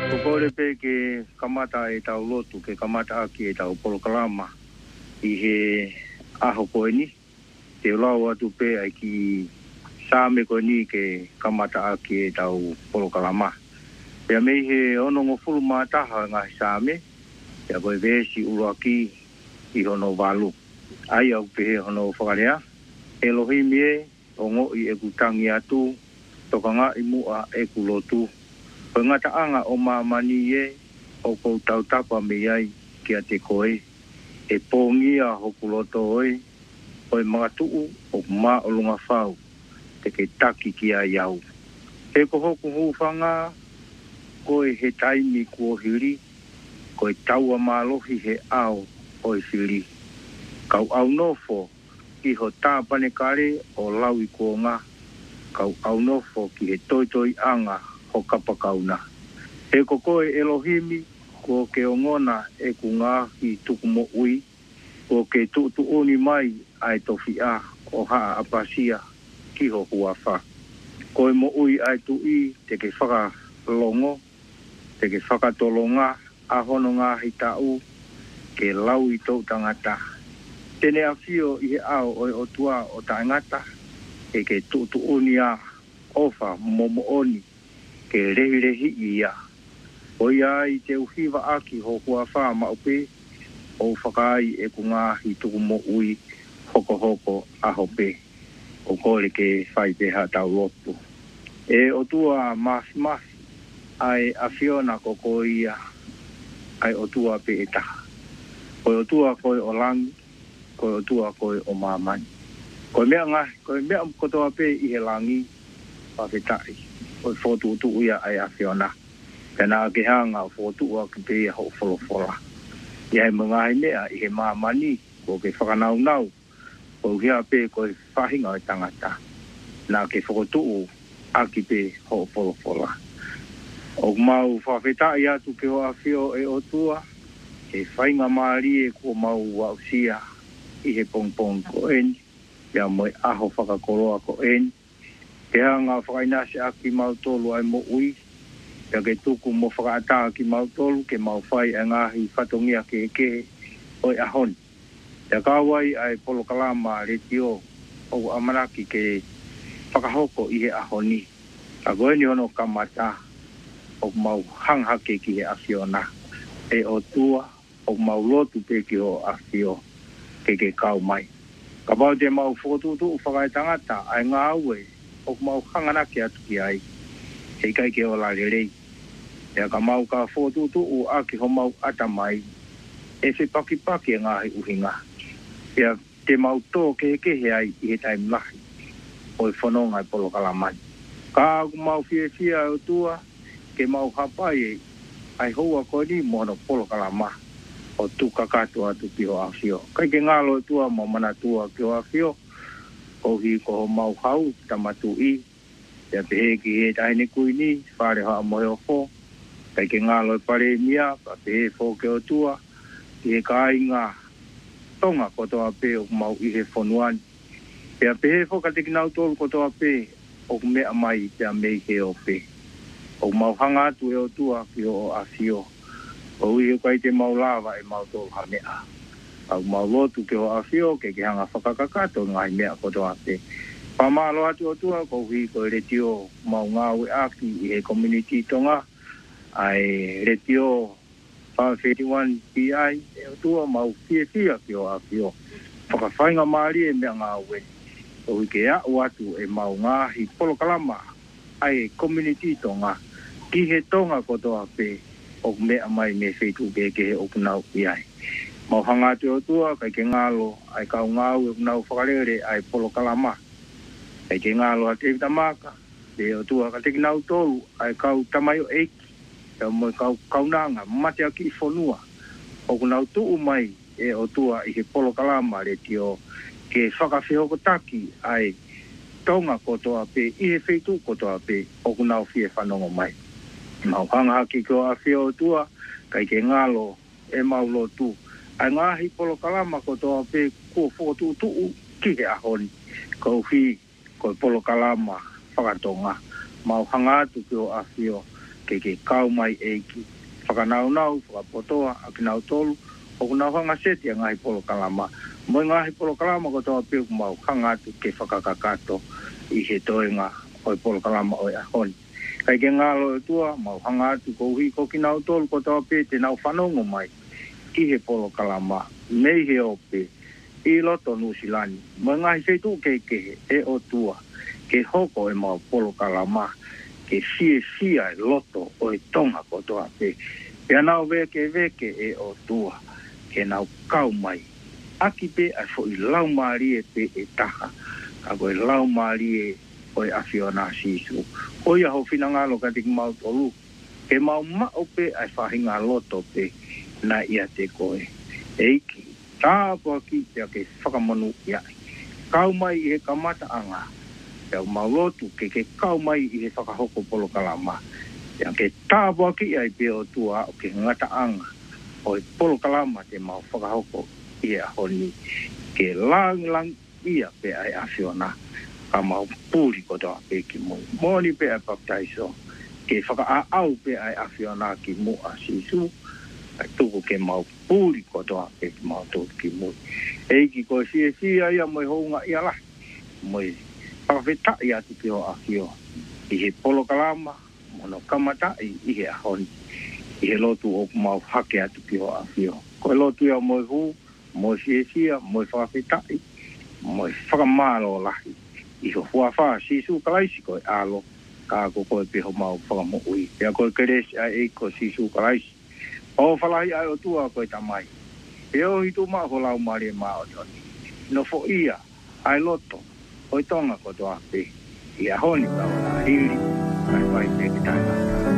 Kore pe ke kamata e tau lotu, ke kamata aki e tau polokalama i he aho koe ni. Te lau atu pe ai ki sāme koe ni ke kamata aki e tau polokalama. Pea mei he ono ngofulu mātaha ngahi sāme, pea koe vesi uruaki i hono walu. Ai au pe he hono whakarea. Elohim e, o ngoi e kutangi atu, toka ngā i mua e kulotu. Koe ngata anga o mamani e, o kou tau tapa me ai kia te koe. E pōngia hoku loto oi, koe mga tuu o mā o lunga whau, te ke taki kia iau. He ko hoku hūwhanga, koe he taimi kua hiri, koe taua mālohi he ao o hiri. Kau au nofo, ki ho tāpane kare o lau i kua ngā. Kau au nofo ki he toitoi anga, ho kapakauna. He ko koe Elohimi, ko ke ongona e ku ngāhi tuku mo ui, ko ke tuuni mai ai tofi a o haa apasia ki ho huawha. Koe mo ui ai tui te ke whakalongo, te ke whakatolonga, a hono ngāhi tau, ke lau i tau tangata. Tene a whio i he ao o o tua o tangata, e ke tuuni a ofa momo oni, ke rehi ia. O ia i te uhiwa aki ho hua wha maupe, o whakai e ku ngāhi tuku mo ui, hoko aho pe. O kore ke whai peha tau lotu. E o tua mafi, ai a whiona ko ia, ai o tua pe e taha. Koe o tua koe o langi, koe o tua koe o mamani. Koe mea kotoa pe i he langi, whawhetai. Koe whotu ia ai a whiona. Pena ke hanga o whotu a ki pe ho wholofola. Ia he mga he mea i he mamani, ko ke whakanau, ko hea pe koe whahinga o tangata. Nā ke whotu a ki pe ho wholofola. O mau whawhetai atu ke hoa whio e o tua, he whainga maari e ko mau wausia i he pongpong ko eni, ia moe aho whakakoroa ko eni. Ke hanga whakainase a ki mau tolu ai mo ui, ia ke tuku mo whakaata ki mau tolu, ke mau whai a ngahi whatongia ke oi ahoni. Ia kawai ai polokalama re tio o amaraki ke whakahoko i he ahoni. A koe ni ono kamata o mau hanghake ki he awhiona. E o tua o mau lotu pe ki ho awhio ke kau mai. Ka pau te mau whotutu whakai tangata ai ngā aue o mau hanganake atu ki ai. Hei kai ke o la rei. Ea ka mau ka whotutu o aki ho mau atamai. E se paki ngahi uhinga. Ea te mau tō ke he ai i he taim lahi. O i whanonga i polokalamai. Ka aku mau fia o tua ke mau hapai ai hoa ko ni mono polokalama. O tu kakatu atu ki ho awhio. Kai ke ngalo tua mo mana tua ki ho awhio. Ko hi ko ho mau hau tamatu i. Ia pehe ki he taine kui ni, whare hoa mohe o fo. Kai ke ngalo pare mia, pa pehe fo ke o tua. Ki he ka inga tonga kotoa pe o mau i he whonuani. Ia pehe fo ka te kinau tolu kotoa pe o mea mai pia mei he o pe. O mau hanga atu e o tua ki o awhio. O ui kai te mau lava e mau tolu ha mea. Au mau lotu ke o awhio ke hanga whakakakato ngai mea kotoa pe. Pamalo atu o tua ko hui ko retio mau ngawe aki i he community tonga. Ai retio 551 PI e o tua mau fia ki o awhio. Whakawhainga maari e mea ngawe. O hui ke au atu e mau ngahi polokalama ai community tonga. Ki he tonga kotoa pe. O mea mai me whetu ke he okunau i ai. Mau hanga te o tua, kai ke ngalo, ai kau ngau e okunau whakarere ai polokalama. Kai ke ngalo a te tamaka, te o tua ka te kinau tolu, ai kau tamayo eiki, e o moi kau kaunanga, mate aki i whonua. Okunau tuu mai e o tua i he polokalama re tio ke whakawhihoko taki ai tonga kotoa pe, i he whetu kotoa pe, okunau fie whanongo mai. Mau hanga haki ko a whio tua, kai ke ngalo e mau lotu. Ai ngahi polokalama ko toa pe ko whotu tuu ki he ahoni. Ko hi ko polokalama whakatonga. Mau hanga atu ki o a whio ke kau mai eiki whakanau whakapotoa akinau tolu o kuna hanga seti a ngahi polo kalama mo ngahi polo kalama ko toa piu mau hanga atu ke whakakakato i he toenga o polo kalama o ahoni kai ke ngalo tua mau hanga atu ko hui ko kinau tolu ko toa piu te nau whanongo mai ki he polo kalama mei he ope i loto nusilani mo ngahi seitu ke e o tua ke hoko e mau polo kalama ke sia loto o tonga ko toa piu pia nau veke e o tua ke nau kau mai. Aki pe ai fo i lau maari e pe e taha. Ka koe lau maari e oi awhiona sisu. Oi aho whinangalo ka tiki mau tolu. Ke mau mao pe ai whahinga loto pe na ia te koe. Eiki, tāpua ki te ke whakamonu iai. Kau mai i he kamata anga. Pea mau lotu ke kau mai i he whakahoko polo kalama. Pea ke tāpua ki ai pe o tua o ke ngata anga. O polo kalama te mau whakahoko ia honi ke lang ia pe ai awhiona ka mau pūri ko toa pe ki mui. Mōni pe ai baptaiso ke whakaau pe ai awhiona ki mua sisu ai tuku ke mau pūri ko toa pe ki mau tū ki mui. Eiki ko sia ia moi hounga ia lahi. Moi whakawheta ia tu ki ho awhio. I he polo kalama mono kamata i he ahoni. I he lotu o mau hake atu ki ho awhio. Ko lotu ia moi huu, moi sia, moi whakawhetai, moi whakamaro lahi. I ho huawha sisu kalaisi koe alo, ka koe piho mau whakamui. Pea koe keresi ai eiko sisu kalaisi. O whalahi ai o tua koe tamai. Pea o hitu maa ho lau maari e maa o toni. No fo ia, ai loto, oi tonga ko toa pe. Ia honi tau na hiri, kai pai te ki taina.